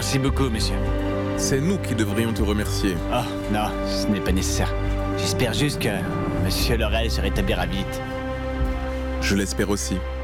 Merci beaucoup, monsieur. C'est nous qui devrions te remercier. Oh, non, ce n'est pas nécessaire. J'espère juste que monsieur Laurel se rétablira vite. Je l'espère aussi.